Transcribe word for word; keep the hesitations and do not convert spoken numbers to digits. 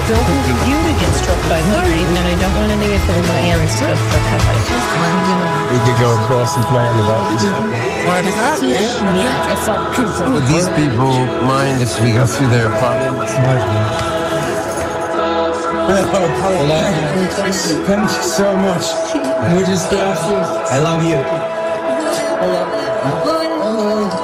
don't want you to get struck by lightning, and I don't want any of my hands to have lightning. We could go across and play on the boat. Would these people mind if we go through their apartments? Thank you so much. We just got you. I love you. I love you.